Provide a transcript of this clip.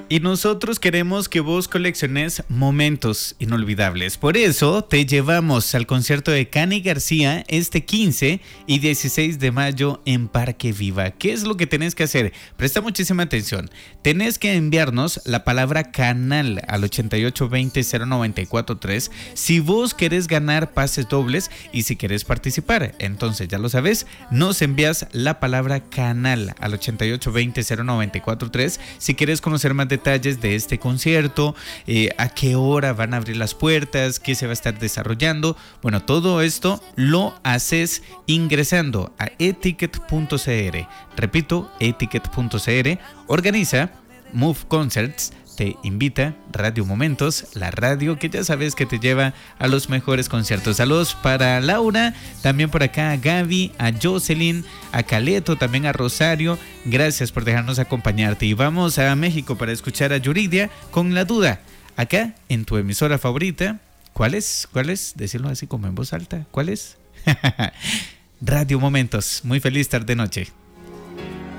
Y nosotros queremos que vos colecciones momentos inolvidables. Por eso te llevamos al concierto de Cani García este 15 y 16 de mayo en Parque Viva. ¿Qué es lo que tenés que hacer? Presta muchísima atención. Tenés que enviarnos la palabra canal al 8820-0943 si vos querés ganar pases dobles y si querés participar. Entonces, ya lo sabes, nos envías la palabra canal al 8820-0943 si querés conocer más detalles de este concierto, a qué hora van a abrir las puertas, qué se va a estar desarrollando. Bueno, todo esto lo haces ingresando a eticket.cr. Repito, eticket.cr. Organiza Move Concerts. Te invita Radio Momentos, la radio que ya sabes que te lleva a los mejores conciertos. Saludos para Laura, también por acá a Gaby, a Jocelyn, a Caleto, también a Rosario. Gracias por dejarnos acompañarte. Y vamos a México para escuchar a Yuridia con La Duda. Acá en tu emisora favorita. ¿Cuál es? ¿Cuál es? Decirlo así como en voz alta. ¿Cuál es? Radio Momentos. Muy feliz tarde-noche.